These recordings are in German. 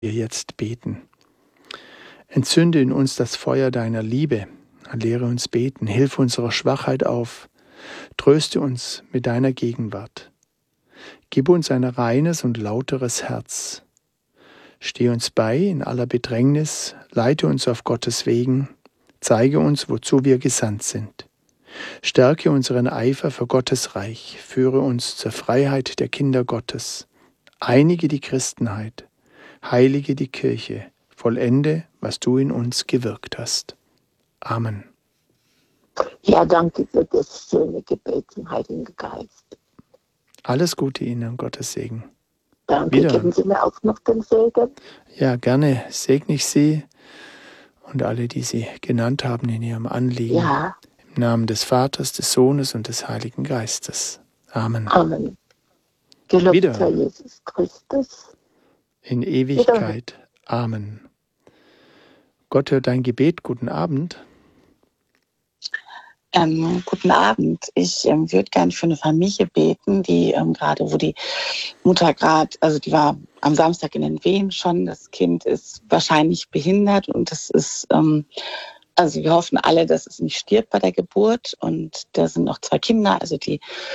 wir jetzt beten. Entzünde in uns das Feuer deiner Liebe. Lehre uns beten. Hilf unserer Schwachheit auf. Tröste uns mit deiner Gegenwart. Gib uns ein reines und lauteres Herz. Steh uns bei in aller Bedrängnis. Leite uns auf Gottes Wegen. Zeige uns, wozu wir gesandt sind. Stärke unseren Eifer für Gottes Reich. Führe uns zur Freiheit der Kinder Gottes. Einige die Christenheit. Heilige die Kirche. Vollende, was du in uns gewirkt hast. Amen. Ja, danke für das schöne Gebet zum Heiligen Geist. Alles Gute Ihnen und Gottes Segen. Danke, Wieder. geben Sie mir auch noch den Segen. Ja, gerne segne ich Sie und alle, die Sie genannt haben in Ihrem Anliegen. Ja. Im Namen des Vaters, des Sohnes und des Heiligen Geistes. Amen. Amen. Gelobt Wieder. sei Jesus Christus. In Ewigkeit. Amen. Gott hört dein Gebet. Guten Abend. Guten Abend. Ich würde gerne für eine Familie beten, die gerade, wo die Mutter also die war am Samstag in den Wehen schon. Das Kind ist wahrscheinlich behindert und das ist, also wir hoffen alle, dass es nicht stirbt bei der Geburt. Und da sind noch 2 Kinder, also die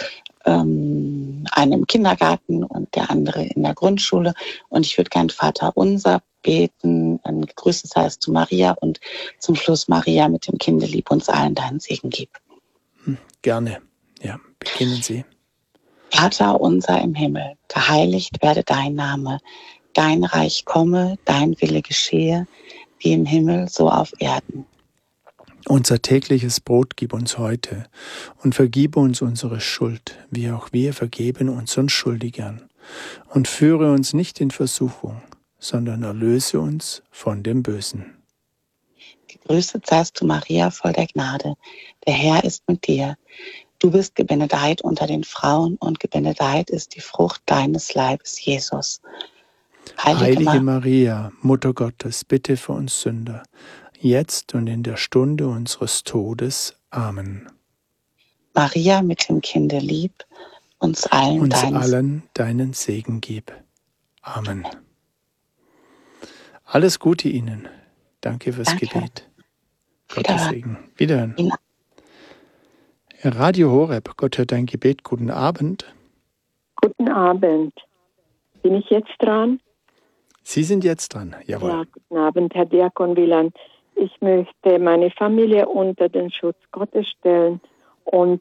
eine im Kindergarten und der andere in der Grundschule. Und ich würde gerne Vater unser beten, ein Gegrüßet sei es zu Maria und zum Schluss Maria mit dem Kinde lieb uns allen deinen Segen gib. Gerne. Ja, beginnen Sie. Vater unser im Himmel, geheiligt werde dein Name, dein Reich komme, dein Wille geschehe, wie im Himmel, so auf Erden. Unser tägliches Brot gib uns heute und vergib uns unsere Schuld, wie auch wir vergeben unseren Schuldigern. Und führe uns nicht in Versuchung, sondern erlöse uns von dem Bösen. Gegrüßet seist du, Maria, voll der Gnade. Der Herr ist mit dir. Du bist gebenedeit unter den Frauen und gebenedeit ist die Frucht deines Leibes, Jesus. Heilige Maria, Mutter Gottes, bitte für uns Sünder, jetzt und in der Stunde unseres Todes. Amen. Maria mit dem Kinde lieb, uns allen deinen Segen gib. Amen. Alles Gute Ihnen. Danke fürs Gebet. Gottes Segen. Wiederhören. Radio Horeb, Gott hört dein Gebet. Guten Abend. Guten Abend. Bin ich jetzt dran? Sie sind jetzt dran, jawohl. Ja, guten Abend, Herr Diakon Wieland. Ich möchte meine Familie unter den Schutz Gottes stellen und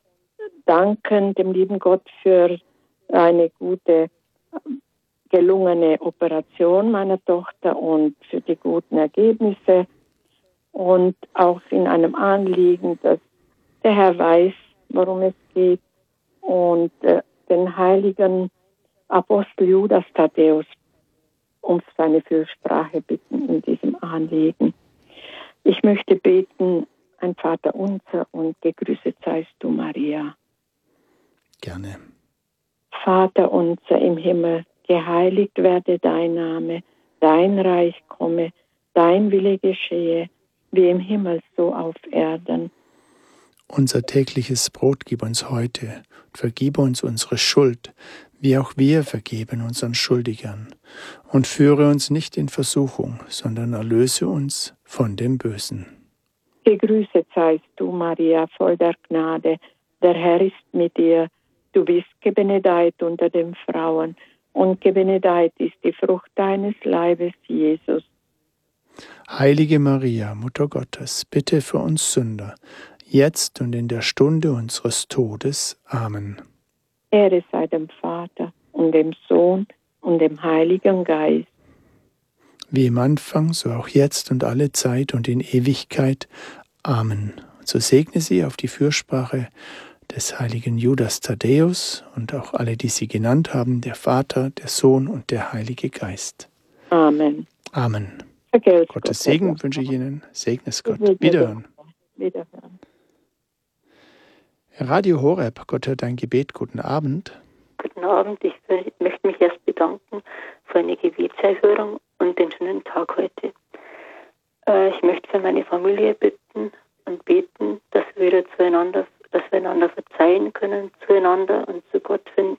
danken dem lieben Gott für eine gute, gelungene Operation meiner Tochter und für die guten Ergebnisse und auch in einem Anliegen, dass der Herr weiß, worum es geht und den heiligen Apostel Judas Thaddäus um seine Fürsprache bitten in diesem Anliegen. Ich möchte beten, ein Vater unser und gegrüßet seist du, Maria. Gerne. Vater unser im Himmel, geheiligt werde dein Name, dein Reich komme, dein Wille geschehe, wie im Himmel so auf Erden. Unser tägliches Brot gib uns heute und vergib uns unsere Schuld, wie auch wir vergeben unseren Schuldigern. Und führe uns nicht in Versuchung, sondern erlöse uns von dem Bösen. Gegrüßet seist du, Maria, voll der Gnade. Der Herr ist mit dir. Du bist gebenedeit unter den Frauen, und gebenedeit ist die Frucht deines Leibes, Jesus. Heilige Maria, Mutter Gottes, bitte für uns Sünder, jetzt und in der Stunde unseres Todes. Amen. Ehre sei dem Vater und dem Sohn und dem Heiligen Geist. Wie im Anfang, so auch jetzt und alle Zeit und in Ewigkeit. Amen. Und so segne sie auf die Fürsprache des heiligen Judas Thaddäus und auch alle, die sie genannt haben, der Vater, der Sohn und der Heilige Geist. Amen. Amen. Vergelt's Gottes Gott, Segen wünsche ich Ihnen. Segne es Gott. Wiederhören. Wiederhören. Radio Horeb, Gott hört dein Gebet. Guten Abend. Guten Abend. Ich möchte mich erst bedanken für eine Gebetserhörung und den schönen Tag heute. Ich möchte für meine Familie bitten und beten, dass wir einander verzeihen können zueinander und zu Gott finden.